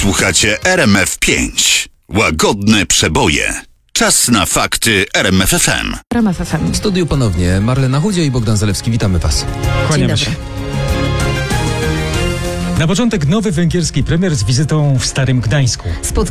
Słuchacie RMF5. Łagodne przeboje. Czas na fakty RMF FM. RMF FM. W studiu ponownie Marlena Chudzie i Bogdan Zalewski. Witamy Was. Kłaniamy się. Na początek nowy węgierski premier z wizytą w Starym Gdańsku.